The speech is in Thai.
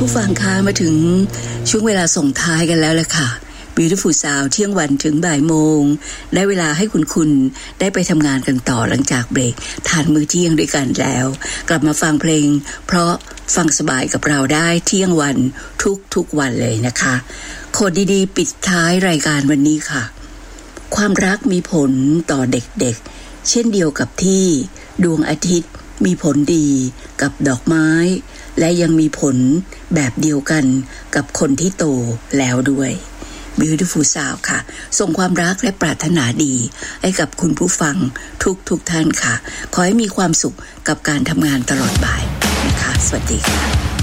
ผู้ฟังคะมาถึงช่วงเวลาส่งท้ายกันแล้วแหละค่ะ Beautiful Sound เที่ยงวันถึงบ่ายโมงได้เวลาให้คุณได้ไปทำงานกันต่อหลังจากเบรกทานมื้อเที่ยงด้วยกันแล้วกลับมาฟังเพลงเพราะฟังสบายกับเราได้เที่ยงวันทุกวันเลยนะคะโคดดีๆปิดท้ายรายการวันนี้ค่ะความรักมีผลต่อเด็กๆเช่นเดียวกับที่ดวงอาทิตย์มีผลดีกับดอกไม้และยังมีผลแบบเดียวกันกับคนที่โตแล้วด้วย Beautiful Sound ค่ะส่งความรักและปรารถนาดีให้กับคุณผู้ฟังทุกท่านค่ะขอให้มีความสุขกับการทำงานตลอดบ่ายนะคะสวัสดีค่ะ